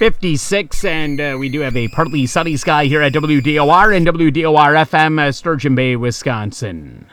6:56, and we do have a partly sunny sky here at WDOR and WDOR-FM, Sturgeon Bay, Wisconsin.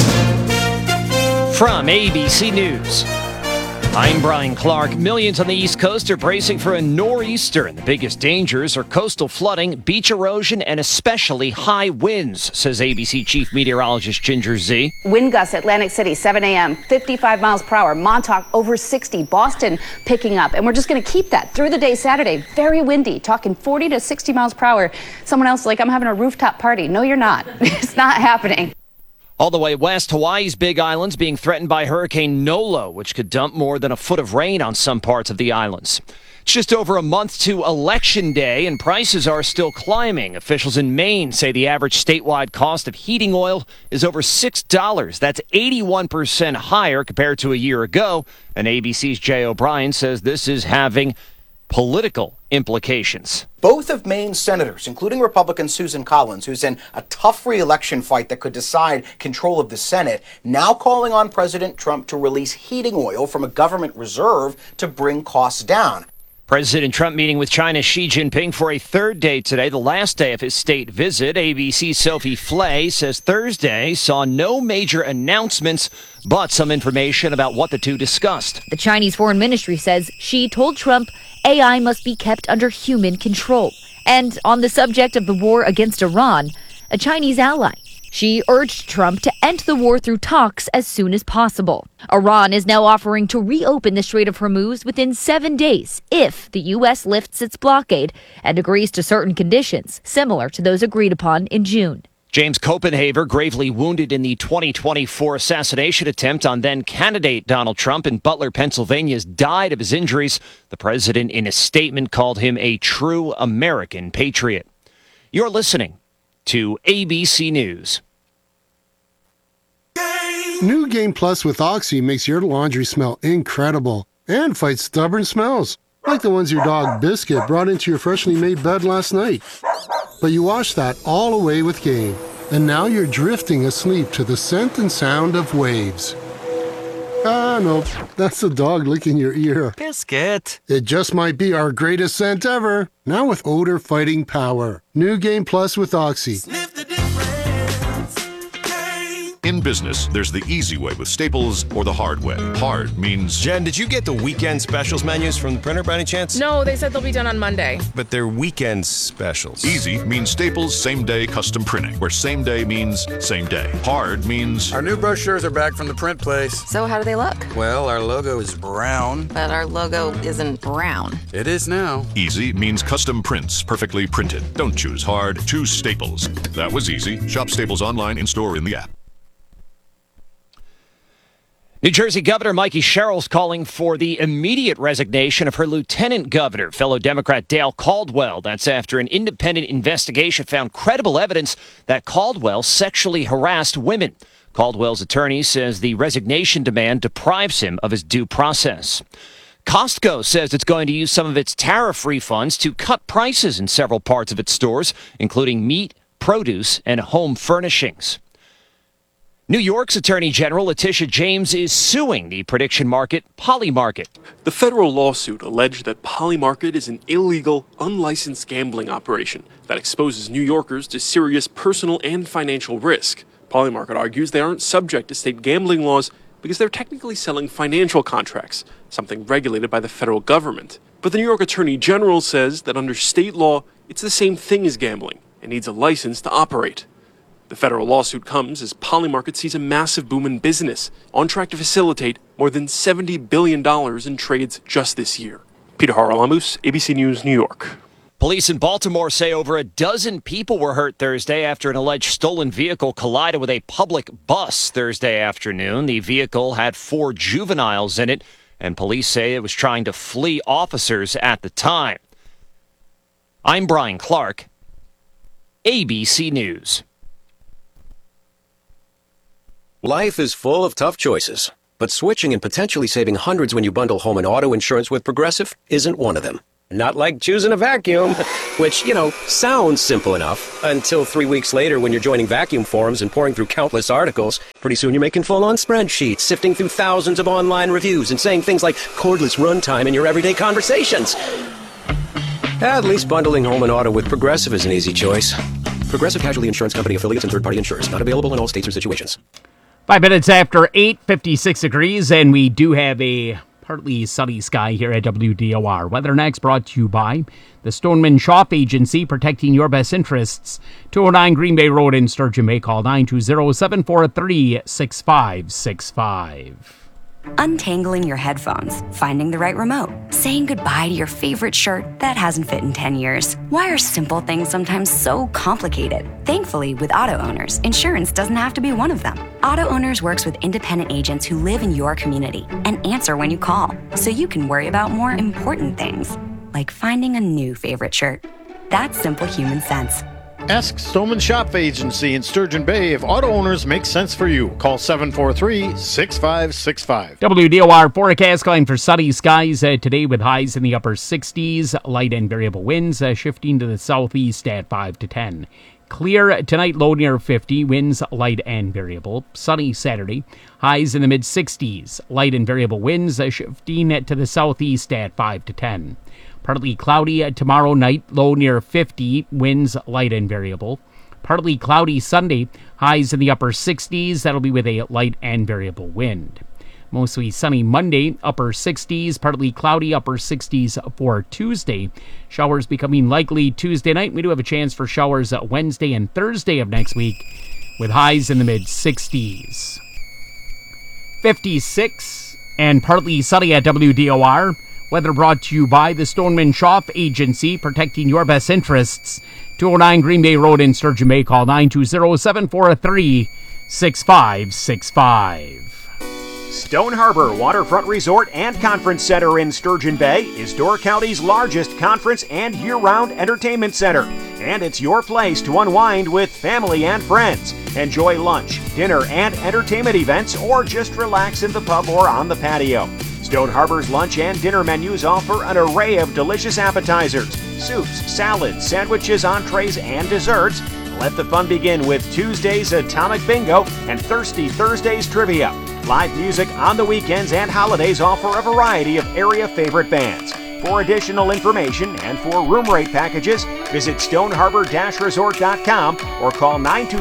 From ABC News, I'm Brian Clark. Millions on the East Coast are bracing for a nor'easter, and the biggest dangers are coastal flooding, beach erosion, and especially high winds, says ABC Chief Meteorologist Ginger Zee. Wind gusts Atlantic City, 7 a.m., 55 miles per hour. Montauk, over 60. Boston picking up. And we're just going to keep that through the day Saturday. Very windy, talking 40 to 60 miles per hour. Someone else is like, I'm having a rooftop party. No, you're not. It's not happening. All the way west, Hawaii's Big Island's being threatened by Hurricane Nolo, which could dump more than a foot of rain on some parts of the islands. It's just over a month to Election Day, and prices are still climbing. Officials in Maine say the average statewide cost of heating oil is over $6. That's 81% higher compared to a year ago. And ABC's Jay O'Brien says this is having political implications. Both of Maine's senators, including Republican Susan Collins, who's in a tough re-election fight that could decide control of the Senate, now calling on President Trump to release heating oil from a government reserve to bring costs down. President Trump meeting with China's Xi Jinping for a third day today, the last day of his state visit. ABC's Sophie Flay says Thursday saw no major announcements, but some information about what the two discussed. The Chinese Foreign Ministry says Xi told Trump AI must be kept under human control. And on the subject of the war against Iran, a Chinese ally, Xi urged Trump to end the war through talks as soon as possible. Iran is now offering to reopen the Strait of Hormuz within 7 days if the U.S. lifts its blockade and agrees to certain conditions similar to those agreed upon in June. James Copenhaver, gravely wounded in the 2024 assassination attempt on then-candidate Donald Trump in Butler, Pennsylvania, has died of his injuries. The president, in a statement, called him a true American patriot. You're listening to ABC News. New Game Plus with Oxy makes your laundry smell incredible and fights stubborn smells, like the ones your dog Biscuit brought into your freshly made bed last night. But you washed that all away with Game, and now you're drifting asleep to the scent and sound of waves. Ah, nope, that's the dog licking your ear. Biscuit. It just might be our greatest scent ever, now with odor-fighting power. New Game Plus with Oxy. Sniff the difference. In business, there's the easy way with Staples or the hard way. Hard means... Jen, did you get the weekend specials menus from the printer by any chance? No, they said they'll be done on Monday. But they're weekend specials. Easy means Staples same-day custom printing, where same day means same day. Hard means... Our new brochures are back from the print place. So how do they look? Well, our logo is brown. But our logo isn't brown. It is now. Easy means custom prints, perfectly printed. Don't choose hard, choose Staples. That was easy. Shop Staples online, in-store, in the app. New Jersey Governor Mikey Sherrill's calling for the immediate resignation of her lieutenant governor, fellow Democrat Dale Caldwell. That's after an independent investigation found credible evidence that Caldwell sexually harassed women. Caldwell's attorney says the resignation demand deprives him of his due process. Costco says it's going to use some of its tariff refunds to cut prices in several parts of its stores, including meat, produce, and home furnishings. New York's Attorney General Letitia James is suing the prediction market Polymarket. The federal lawsuit alleged that Polymarket is an illegal, unlicensed gambling operation that exposes New Yorkers to serious personal and financial risk. Polymarket argues they aren't subject to state gambling laws because they're technically selling financial contracts, something regulated by the federal government. But the New York Attorney General says that under state law, it's the same thing as gambling and needs a license to operate. The federal lawsuit comes as Polymarket sees a massive boom in business, on track to facilitate more than $70 billion in trades just this year. Peter Haralamus, ABC News, New York. Police in Baltimore say over a dozen people were hurt Thursday after an alleged stolen vehicle collided with a public bus Thursday afternoon. The vehicle had 4 juveniles in it, and police say it was trying to flee officers at the time. I'm Brian Clark, ABC News. Life is full of tough choices, but switching and potentially saving hundreds when you bundle home and auto insurance with Progressive isn't one of them. Not like choosing a vacuum, which, sounds simple enough until 3 weeks later when you're joining vacuum forums and pouring through countless articles. Pretty soon you're making full-on spreadsheets, sifting through thousands of online reviews and saying things like cordless runtime in your everyday conversations. At least bundling home and auto with Progressive is an easy choice. Progressive Casualty Insurance Company affiliates and third-party insurers. Not available in all states or situations. 5 minutes after 8, 56 degrees, and we do have a partly sunny sky here at WDOR. Weather Next brought to you by the Stoneman Shop Agency, protecting your best interests. 209 Green Bay Road in Sturgeon Bay. Call 920-743-6565. Untangling your headphones, finding the right remote, saying goodbye to your favorite shirt that hasn't fit in 10 years. Why are simple things sometimes so complicated? Thankfully, with Auto Owners, insurance doesn't have to be one of them. Auto Owners works with independent agents who live in your community and answer when you call, so you can worry about more important things, like finding a new favorite shirt. That's simple human sense. Ask Stoneman Shop Agency in Sturgeon Bay if Auto Owners make sense for you. Call 743-6565. WDOR forecast calling for sunny skies today with highs in the upper 60s. Light and variable winds shifting to the southeast at 5 to 10. Clear tonight, low near 50. Winds light and variable. Sunny Saturday. Highs in the mid 60s. Light and variable winds shifting to the southeast at 5 to 10. Partly cloudy tomorrow night, low near 50, winds light and variable. Partly cloudy Sunday, highs in the upper 60s. That'll be with a light and variable wind. Mostly sunny Monday, upper 60s. Partly cloudy, upper 60s for Tuesday. Showers becoming likely Tuesday night. We do have a chance for showers Wednesday and Thursday of next week, with highs in the mid 60s. 56 and partly sunny at WDOR. Weather brought to you by the Stoneman Shop Agency, protecting your best interests. 209 Green Bay Road in Sturgeon Bay. Call 920-743-6565. Stone Harbor Waterfront Resort and Conference Center in Sturgeon Bay is Door County's largest conference and year-round entertainment center. And it's your place to unwind with family and friends. Enjoy lunch, dinner, and entertainment events, or just relax in the pub or on the patio. Stone Harbor's lunch and dinner menus offer an array of delicious appetizers, soups, salads, sandwiches, entrees, and desserts. Let the fun begin with Tuesday's Atomic Bingo and Thirsty Thursdays Trivia. Live music on the weekends and holidays offer a variety of area favorite bands. For additional information and for room rate packages, visit stoneharbor-resort.com or call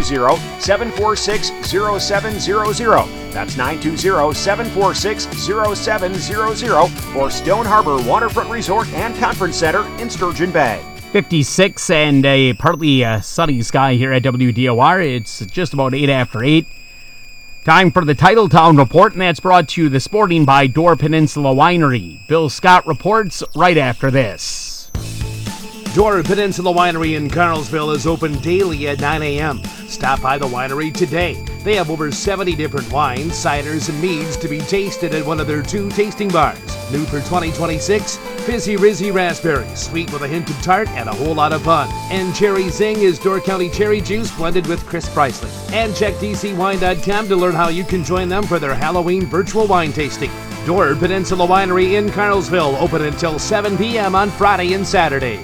920-746-0700. That's 920-746-0700 for Stone Harbor Waterfront Resort and Conference Center in Sturgeon Bay. 56 and a partly sunny sky here at WDOR. It's just about 8 after 8. Time for the Titletown Report, and that's brought to you this morning by Door Peninsula Winery. Bill Scott reports right after this. Door Peninsula Winery in Carlsville is open daily at 9 a.m. Stop by the winery today. They have over 70 different wines, ciders, and meads to be tasted at one of their 2 tasting bars. New for 2026, Fizzy Rizzy Raspberry, sweet with a hint of tart and a whole lot of fun. And Cherry Zing is Door County cherry juice blended with crisp Riesling. And check DCWine.com to learn how you can join them for their Halloween virtual wine tasting. Door Peninsula Winery in Carlsville, open until 7 p.m. on Friday and Saturday.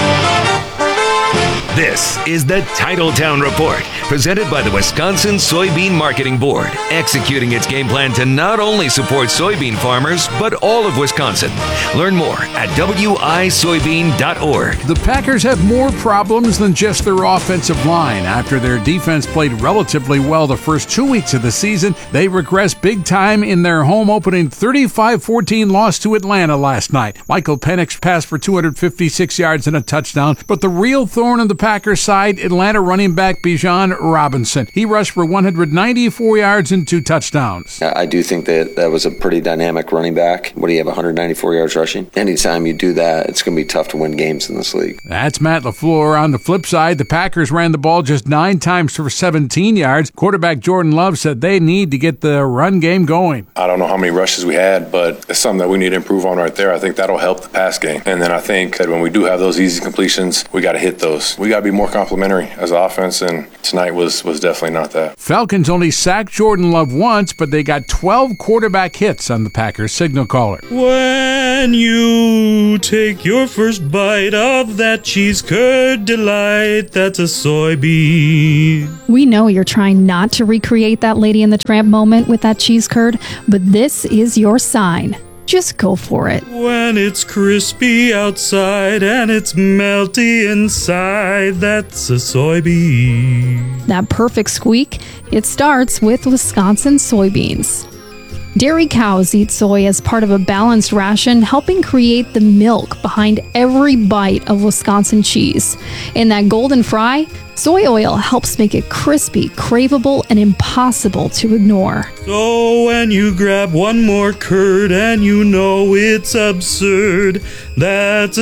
This is the Titletown Report, presented by the Wisconsin Soybean Marketing Board, executing its game plan to not only support soybean farmers, but all of Wisconsin. Learn more at wisoybean.org. The Packers have more problems than just their offensive line. After their defense played relatively well the first 2 weeks of the season, they regressed big time in their home opening 35-14 loss to Atlanta last night. Michael Penix passed for 256 yards and a touchdown, but the real thorn in the Packers side, Atlanta running back Bijan Robinson. He rushed for 194 yards and 2 touchdowns. I do think that was a pretty dynamic running back. What do you have, 194 yards rushing? Anytime you do that, it's going to be tough to win games in this league. That's Matt LaFleur. On the flip side, the Packers ran the ball just 9 times for 17 yards. Quarterback Jordan Love said they need to get the run game going. I don't know how many rushes we had, but it's something that we need to improve on right there. I think that'll help the pass game. And then I think that when we do have those easy completions, we got to hit those. We got to be more complimentary as an offense, and tonight was definitely not that. Falcons only sacked Jordan Love once, but they got 12 quarterback hits on the Packers signal caller. When you take your first bite of that cheese curd delight, that's a soybean. We know you're trying not to recreate that Lady and the Tramp moment with that cheese curd, but this is your sign. just go for it. When it's crispy outside and it's melty inside, that's a soybean. That perfect squeak, it starts with Wisconsin soybeans. Dairy cows eat soy as part of a balanced ration, helping create the milk behind every bite of Wisconsin cheese. In that golden fry, soy oil helps make it crispy, craveable, and impossible to ignore. So when you grab one more curd and you know it's absurd, that's a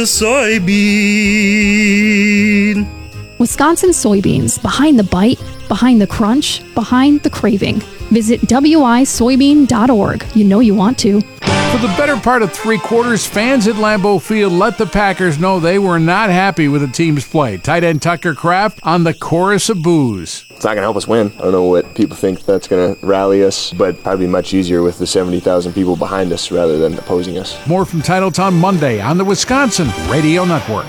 soybean. Wisconsin soybeans, behind the bite, behind the crunch, behind the craving. Visit wisoybean.org. You know you want to. For the better part of 3 quarters, fans at Lambeau Field let the Packers know they were not happy with the team's play. Tight end Tucker Kraft on the chorus of boos. It's not going to help us win. I don't know what people think that's going to rally us, but probably much easier with the 70,000 people behind us rather than opposing us. More from Titletown Monday on the Wisconsin Radio Network.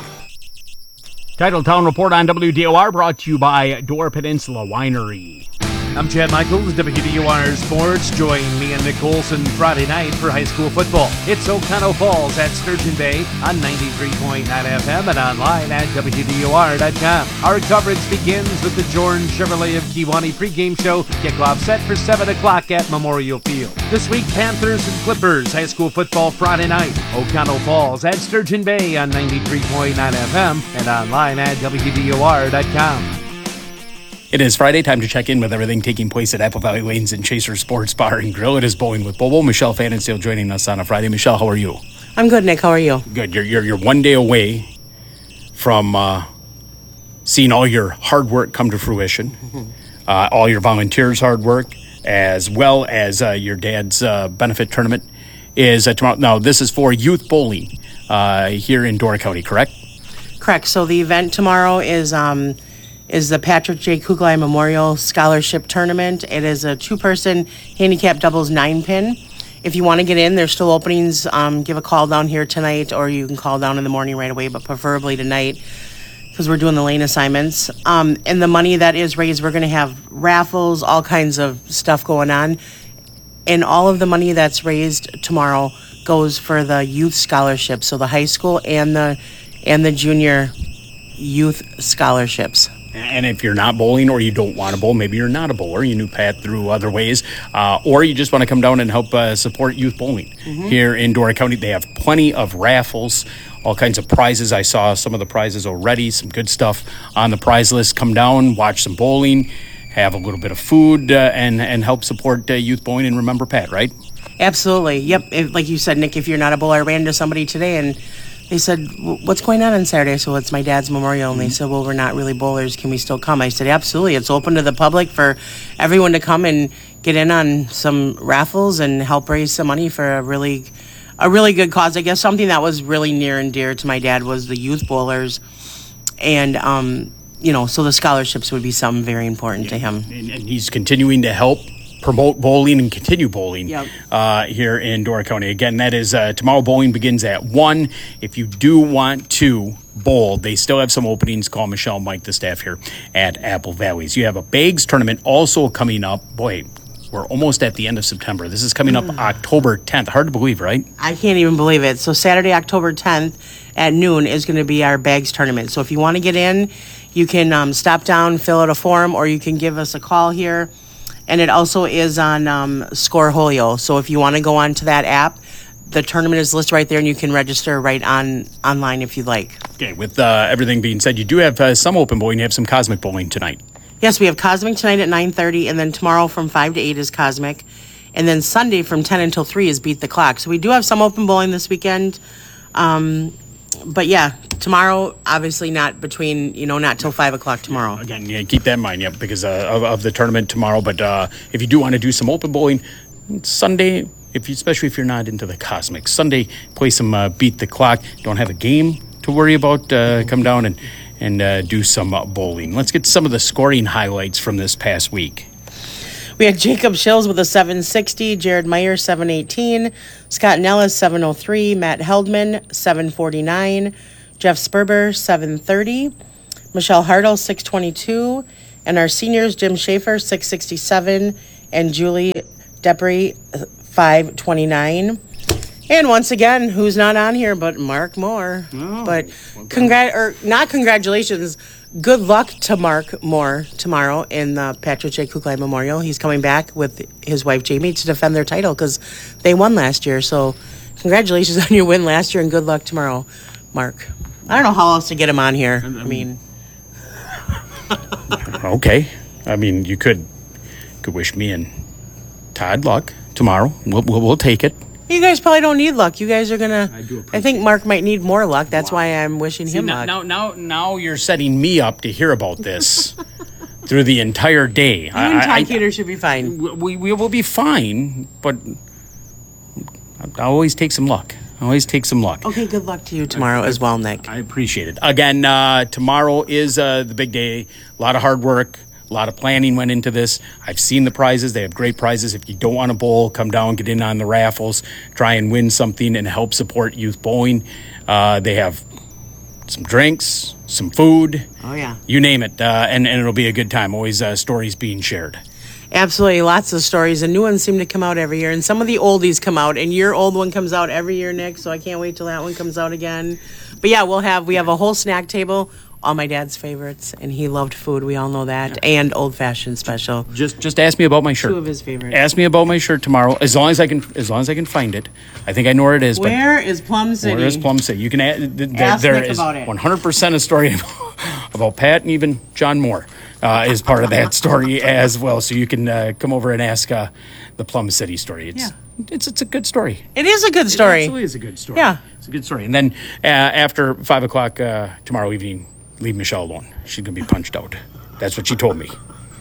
Titletown Report on WDOR brought to you by Door Peninsula Winery. I'm Chad Michaels, WDOR Sports. Join me and Nick Olson Friday night for high school football. It's Oconto Falls at Sturgeon Bay on 93.9 FM and online at WDOR.com. Our coverage begins with the Jordan Chevrolet of Kewanee pregame show. Kickoff set for 7 o'clock at Memorial Field. This week, Panthers and Clippers high school football Friday night. Oconto Falls at Sturgeon Bay on 93.9 FM and online at WDOR.com. It is Friday, time to check in with everything taking place at Apple Valley Lanes and Chaser Sports Bar and Grill. It is Bowling with Bobo. Michelle Fanninsteel joining us on a Friday. Michelle, how are you? I'm good, Nick. How are you? Good. You're 1 day away from seeing all your hard work come to fruition, all your volunteers' hard work, as well as your dad's benefit tournament is tomorrow. Now, this is for youth bowling here in Door County, correct? Correct. So the event tomorrow is the Patrick J. Kugelai Memorial Scholarship Tournament. It is a 2-person handicap doubles 9-pin. If you want to get in, there's still openings. Give a call down here tonight, or you can call down in the morning right away, but preferably tonight because we're doing the lane assignments. And the money that is raised, we're going to have raffles, all kinds of stuff going on. And all of the money that's raised tomorrow goes for the youth scholarship, so the high school and the junior youth scholarships. And if you're not bowling or you don't want to bowl, maybe you're not a bowler, you knew Pat through other ways, or you just want to come down and help support youth bowling here in Door County. They have plenty of raffles, all kinds of prizes. I saw some of the prizes already, some good stuff on the prize list. Come down, watch some bowling, have a little bit of food, and help support youth bowling. And remember Pat, right? Absolutely. Yep. Like you said, Nick, if you're not a bowler, I ran into somebody today and they said, what's going on Saturday? So it's my dad's memorial. And they said, well, we're not really bowlers. Can we still come? I said, absolutely. It's open to the public for everyone to come and get in on some raffles and help raise some money for a really good cause. I guess something that was really near and dear to my dad was the youth bowlers. And, so the scholarships would be something very important to him. And he's continuing to help promote bowling and continue bowling here in Door County. Again, that is tomorrow. Bowling begins at 1. If you do want to bowl, they still have some openings. Call Michelle, Mike, the staff here at Apple Valleys. You have a Bags tournament also coming up. Boy, we're almost at the end of September. This is coming up October 10th. Hard to believe, right? I can't even believe it. So Saturday, October 10th at noon is going to be our Bags tournament. So if you want to get in, you can stop down, fill out a form, or you can give us a call here. And it also is on Scoreholio. So if you want to go onto that app, the tournament is listed right there, and you can register right online if you'd like. Okay, with everything being said, you do have some open bowling. You have some Cosmic bowling tonight. Yes, we have Cosmic tonight at 9:30, and then tomorrow from 5 to 8 is Cosmic. And then Sunday from 10 until 3 is Beat the Clock. So we do have some open bowling this weekend. But yeah, tomorrow, obviously not between, not till 5 o'clock tomorrow. Again, yeah, keep that in mind, because of the tournament tomorrow. But if you do want to do some open bowling, Sunday, especially if you're not into the Cosmic, Sunday, play some Beat the Clock. Don't have a game to worry about. Come down and do some bowling. Let's get some of the scoring highlights from this past week. We had Jacob Shills with a 760, Jared Meyer 718, Scott Nellis 703, Matt Heldman 749, Jeff Sperber 730, Michelle Hartle 622, and our seniors Jim Schaefer 667 and Julie Depre 529. And once again, who's not on here but Mark Moore. But not congratulations. Good luck to Mark Moore tomorrow in the Patrick J. Kukla Memorial. He's coming back with his wife Jamie to defend their title because they won last year. So congratulations on your win last year and good luck tomorrow, Mark. I don't know how else to get him on here. I mean, okay. I mean, you could wish me and Todd luck tomorrow. We'll take it. you guys probably don't need luck. You guys are gonna. I think Mark might need more luck. That's why I'm wishing him luck. Now you're setting me up to hear about this through the entire day. You and Todd Keeter should be fine. We will be fine, but I always take some luck. Okay, good luck to you tomorrow as well, Nick. I appreciate it. Again, tomorrow is the big day. A lot of hard work. A lot of planning went into this. I've seen the prizes. They have great prizes. If you don't want to bowl, come down, get in on the raffles, try and win something and help support youth bowling. They have some drinks, some food. Oh, yeah. You name it. And it'll be a good time. Always stories being shared. Absolutely. Lots of stories. And new ones seem to come out every year. And some of the oldies come out. And your old one comes out every year, Nick. So I can't wait till that one comes out again. But yeah, we have a whole snack table. All my dad's favorites, and he loved food. We all know that, and old-fashioned special. Just ask me about my shirt. Two of his favorites. Ask me about my shirt tomorrow, as long as I can find it. I think I know where it is. Where is Plum City? Where is Plum City? You can ask there Nick is about it. 100% a story about Pat and even John Moore is part of that story as well. So you can come over and ask the Plum City story. It's a good story. It is a good story. It absolutely is a good story. Yeah, it's a good story. And then after 5 o'clock tomorrow evening, leave Michelle alone. She's going to be punched out. That's what she told me.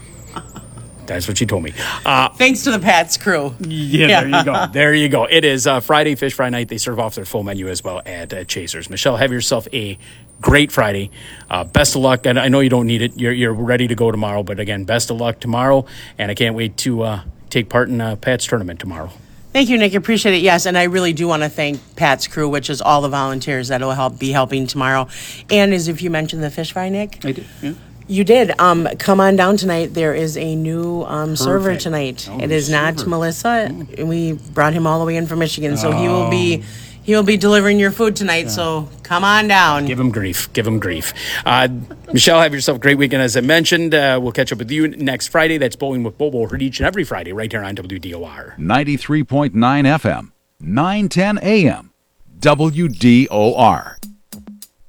Thanks to the Pats crew. Yeah, there you go. It is Friday, Fish Fry Night. They serve off their full menu as well at Chasers. Michelle, have yourself a great Friday. Best of luck. And I know you don't need it. You're ready to go tomorrow. But again, best of luck tomorrow. And I can't wait to take part in Pat's tournament tomorrow. Thank you, Nick. Appreciate it. Yes, and I really do want to thank Pat's crew, which is all the volunteers that will be helping tomorrow. And as if you mentioned the fish fry, Nick. I did, yeah. You did. Come on down tonight. There is a new server tonight. It is not Melissa. We brought him all the way in from Michigan, so he will be delivering your food tonight. So come on down. Give him grief. Michelle, have yourself a great weekend. As I mentioned, we'll catch up with you next Friday. That's Bowling with Bobo, heard each and every Friday right here on WDOR. 93.9 FM, 910 AM, WDOR.